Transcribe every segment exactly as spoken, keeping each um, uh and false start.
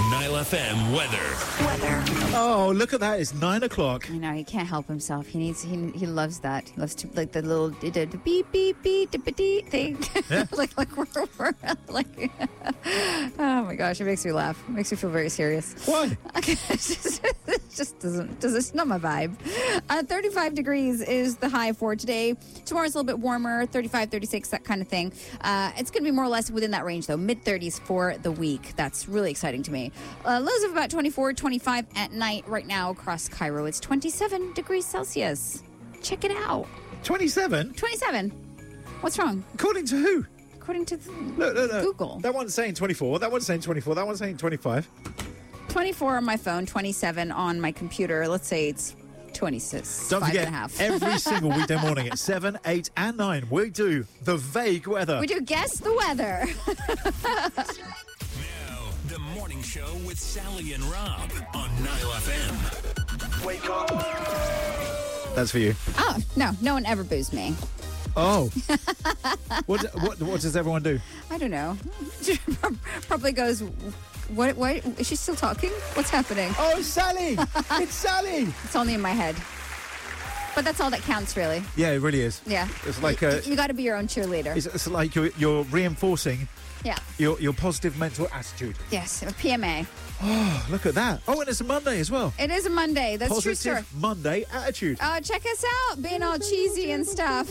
Nile F M weather. Weather. Oh, look at that. It's nine o'clock. I know, he can't help himself. He needs, he he loves that. He loves to, like, the little the, the beep, beep, beep, beep, beep thing. Yeah. like, like, we're, we're like, oh my gosh, it makes me laugh. It makes me feel very serious. Why? it just, it just doesn't, does it's not my vibe. Uh, thirty-five degrees is the high for today. Tomorrow's a little bit warmer, thirty-five, thirty-six, that kind of thing. Uh, it's going to be more or less within that range, though. mid-thirties for the week. That's really exciting to me. Uh, lows of about twenty-four, twenty-five at night. Right now across Cairo, it's twenty-seven degrees Celsius. Check it out. twenty-seven? twenty-seven. What's wrong? According to who? According to Look, look, look. Google. That one's saying twenty-four. That one's saying twenty-four. That one's saying twenty-five. twenty-four on my phone, twenty-seven on my computer. Let's say it's twenty-six. Don't five forget, and a half. every single weekday morning at seven, eight, and nine, we do the vague weather. We do guess the weather. Now, the morning show with Sally and Rob on Nile F M. Wake up. That's for you. Oh, no, no one ever boos me. Oh. what, what what does everyone do? I don't know. Probably goes, what, what, is she still talking? What's happening? Oh, Sally! It's Sally! It's only in my head. But that's all that counts, really. Yeah, it really is. Yeah. It's like you, a, you got to be your own cheerleader. it's, it's like you're, you're reinforcing Yeah. your, your positive mental attitude. Yes, a P M A. Oh, look at that. Oh, and it's a Monday as well. It is a Monday. That's true, sir. Positive Monday attitude. Oh, check us out, being all cheesy and stuff.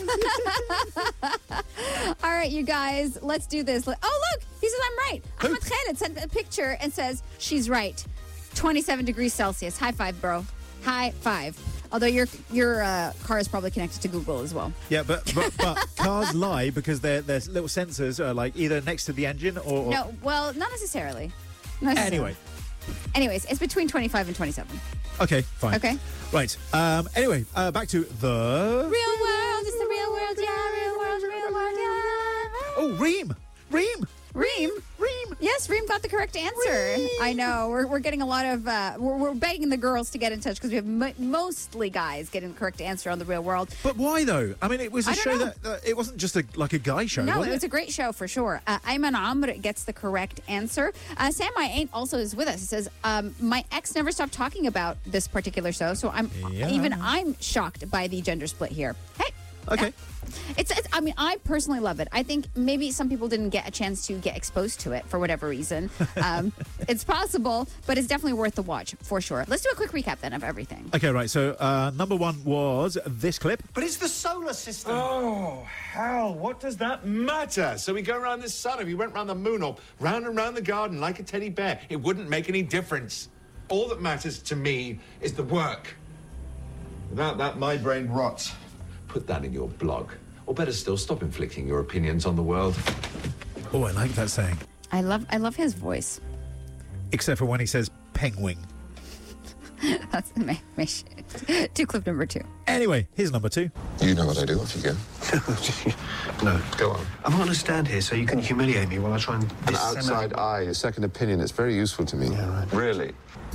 All right, you guys, let's do this. Oh, look, he says I'm right. Who? Ahmed Khaled sent a picture and says she's right. twenty-seven degrees Celsius. High five, bro. High five. Although your your uh, car is probably connected to Google as well. Yeah, but but, but cars lie because their their little sensors are like either next to the engine or... or No, well, not necessarily. Not necessarily. Anyway. Anyways, it's between twenty-five and twenty-seven. Okay, fine. Okay. Right. Um, anyway, uh, back to the... Real world, it's the real world, yeah. Real world, real world, yeah. Oh, Reem! Reem! Reem. Reem! Yes, Reem got the correct answer. Reem. I know. We're, we're getting a lot of, uh, we're, we're begging the girls to get in touch because we have mo- mostly guys getting the correct answer on The Real World. But why, though? I mean, it was a I don't show know. that... Uh, it wasn't just a like a guy show, No, was it it? was a great show for sure. Uh, Ayman Amr gets the correct answer. Uh, Sam I Ain't also is with us. He says, um, my ex never stopped talking about this particular show, so I'm Yeah. even I'm shocked by the gender split here. Hey. Okay. Yeah. It's, it's, I mean, I personally love it. I think maybe some people didn't get a chance to get exposed to it for whatever reason. Um, it's possible, but it's definitely worth the watch for sure. Let's do a quick recap then of everything. Okay, right. So uh, number one was this clip. But it's the solar system. Oh, hell, what does that matter? So we go around the sun, if we went around the moon, or round and round the garden like a teddy bear, it wouldn't make any difference. All that matters to me is the work. Without that, my brain rots. Put that in your blog. Or better still, stop inflicting your opinions on the world. Oh, I like that saying. I love I love his voice. Except for when he says penguin. That's my, my shit. To clip number two. Anyway, here's number two. You know what I do off you go. No. Go on. I'm not going to stand here so you can humiliate me while I try and... An disseminate- outside eye, a second opinion. It's very useful to me. Yeah, right. Really?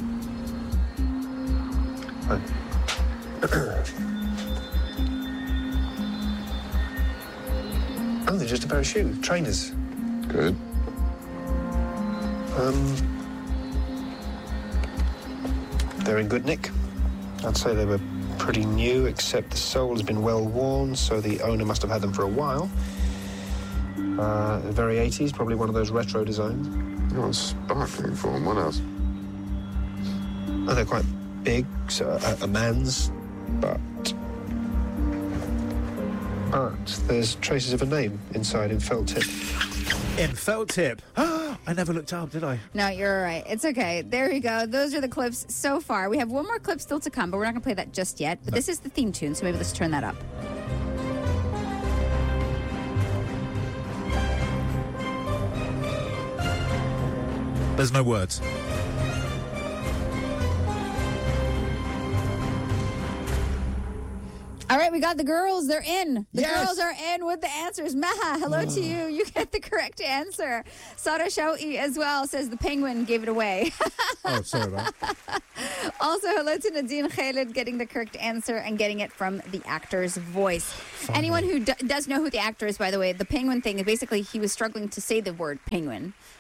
Oh, they're just a pair of shoes. Trainers. Good. Um, they're in good nick. I'd say they were pretty new, except the sole has been well worn, so the owner must have had them for a while. Uh, very eighties, probably one of those retro designs. You're on sparkling form. What else? Oh, they're quite big, so a, a man's, but... But there's traces of a name inside in felt tip. In felt tip. I never looked up, did I? No, you're all right. It's okay. There you go. Those are the clips so far. We have one more clip still to come, but we're not going to play that just yet. But this is the theme tune, so maybe let's turn that up. There's no words. All right, we got the girls. They're in. The Yes. girls are in with the answers. Maha, hello to you. You get the correct answer. Sara Shawi as well says the penguin gave it away. Oh, sorry about that. Also, hello to Nadine Khaled getting the correct answer and getting it from the actor's voice. Anyone who d- does know who the actor is, by the way, the penguin thing is basically he was struggling to say the word penguin.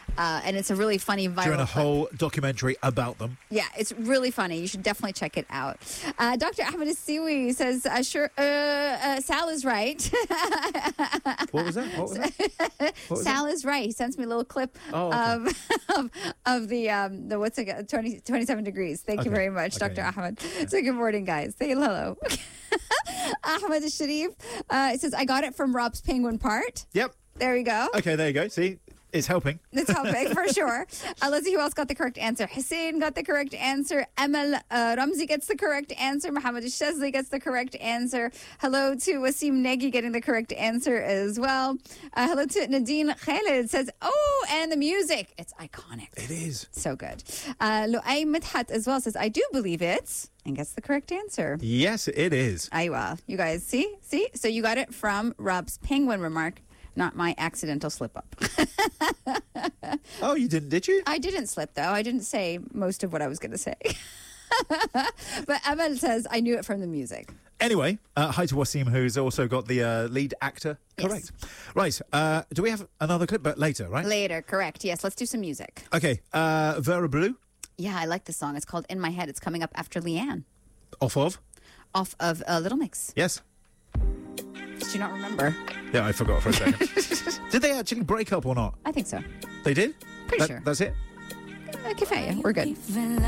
Uh, and it's a really funny viral Doing a clip. whole documentary about them. Yeah, it's really funny. You should definitely check it out. Uh, Doctor Ahmed Asiwi says, uh, sure, uh, uh, Sal is right. What was that? What was that? What was Sal is right. He sends me a little clip Oh, okay. of, of of the um the what's it twenty, twenty-seven degrees. Thank you Okay. very much, Okay, Doctor yeah. Ahmed. So good morning, guys. Say hello. Ahmed Sharif uh, it says, I got it from Rob's Penguin Part. Yep. There we go. Okay, there you go. See, it's helping. It's helping for sure. Uh, let's see who else got the correct answer. Hussein got the correct answer. Emil uh, Ramzi gets the correct answer. Mohammed Shazli gets the correct answer. Hello to Wasim Negi getting the correct answer as well. Uh, hello to Nadine Khalid. Says, oh, and the music. It's iconic. It is. So good. Uh, Luay Midhat as well says, I do believe it. And gets the correct answer. Yes, it is. Aywa. You guys see? See? So you got it from Rob's penguin remark, not my accidental slip up. Oh, you didn't, did you? I didn't slip, though. I didn't say most of what I was going to say. But Emma says, I knew it from the music. Anyway, uh, hi to Wasim, who's also got the uh, lead actor. Yes. Correct. Right. Uh, do we have another clip? But later, right? Later, correct. Yes, let's do some music. Okay. Uh, Vera Blue, Yeah, I like this song. It's called In My Head. It's coming up after Leanne, off of. off of uh, Little Mix. Yes. Did you not remember? Yeah, I forgot for a second. Did they actually break up or not? I think so. They did? Pretty That- sure. That's it? Uh, Kifaya, we're good.